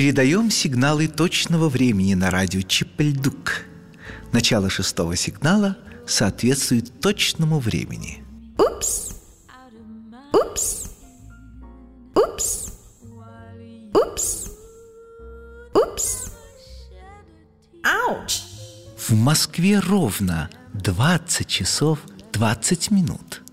Передаем сигналы точного времени на радио Чип-Ль-Дук. Начало 6-го сигнала соответствует точному времени. Упс! Упс! Упс! Упс! Упс! Ауч! В Москве ровно 20 часов 20 минут.